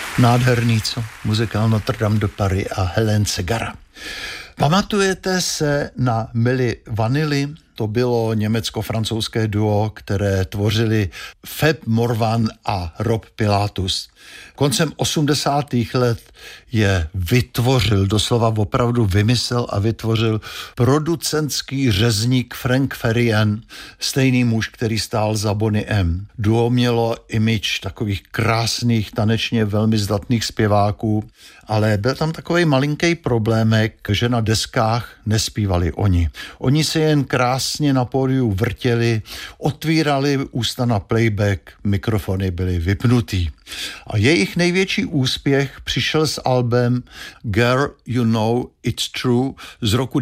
Nádherný, co? Muzikál Notre Dame de Paris a Hélène Ségara. Pamatujete se na Milli Vanilli? To bylo německo-francouzské duo, které tvořili Fab Morvan a Rob Pilatus. Koncem 80. let je vytvořil, doslova opravdu vymyslel a vytvořil producentský řezník Frank Farian, stejný muž, který stál za Boney M. Duo mělo image takových krásných, tanečně velmi zdatných zpěváků, ale byl tam takový malinký problémek, že na deskách nespívali oni. Oni se jen krásně na pódiu vrtěli, otvírali ústa na playback, mikrofony byly vypnutý. A jejich největší úspěch přišel s albem Girl, You Know It's True z roku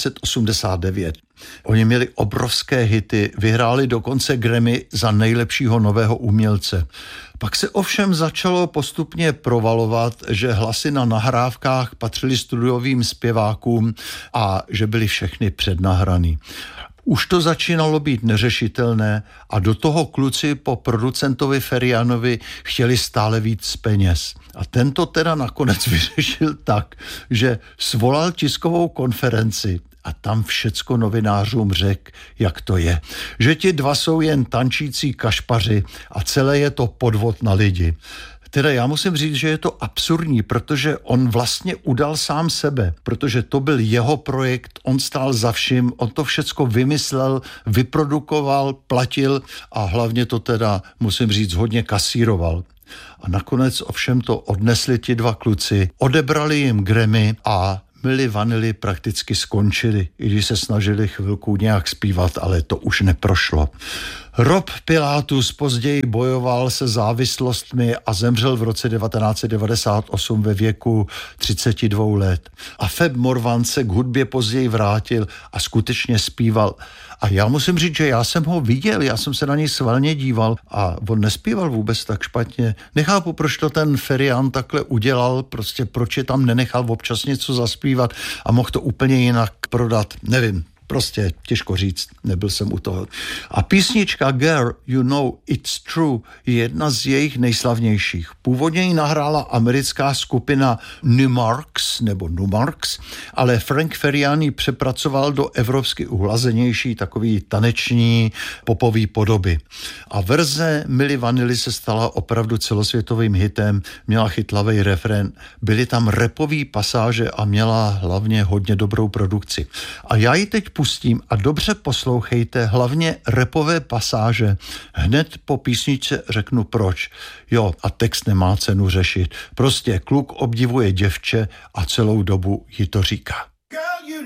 1989. Oni měli obrovské hity, vyhráli dokonce Grammy za nejlepšího nového umělce. Pak se ovšem začalo postupně provalovat, že hlasy na nahrávkách patřily studiovým zpěvákům a že byly všechny přednahraný. Už to začínalo být neřešitelné a do toho kluci po producentovi Farianovi chtěli stále víc peněz. A tento teda nakonec vyřešil tak, že svolal tiskovou konferenci a tam všecko novinářům řekl, jak to je. Že ti dva jsou jen tančící kašpaři a celé je to podvod na lidi. Teda já musím říct, že je to absurdní, protože on vlastně udal sám sebe, protože to byl jeho projekt, on stál za vším, on to všecko vymyslel, vyprodukoval, platil a hlavně to teda, musím říct, hodně kasíroval. A nakonec ovšem to odnesli ti dva kluci, odebrali jim Grammy a Milli Vanilli prakticky skončili, i když se snažili chvilku nějak zpívat, ale to už neprošlo. Rob Pilatus později bojoval se závislostmi a zemřel v roce 1998 ve věku 32 let. A Fab Morvan se k hudbě později vrátil a skutečně zpíval. A já musím říct, že já jsem ho viděl, já jsem se na něj svalně díval a on nespíval vůbec tak špatně. Nechápu, proč to ten Farian takhle udělal, prostě proč je tam nenechal občas něco zaspívat a mohl to úplně jinak prodat, nevím. Prostě těžko říct, nebyl jsem u toho. A písnička Girl, You Know It's True je jedna z jejich nejslavnějších. Původně ji nahrála americká skupina Numarx, ale Frank Farian ji přepracoval do evropsky uhlazenější takový taneční popový podoby. A verze Milli Vanilli se stala opravdu celosvětovým hitem, měla chytlavý refrén, byly tam rapové pasáže a měla hlavně hodně dobrou produkci. A já ji teď pustím a dobře poslouchejte, hlavně rapové pasáže. Hned po písničce řeknu proč. Jo, a text nemá cenu řešit. Prostě kluk obdivuje děvče a celou dobu jí to říká.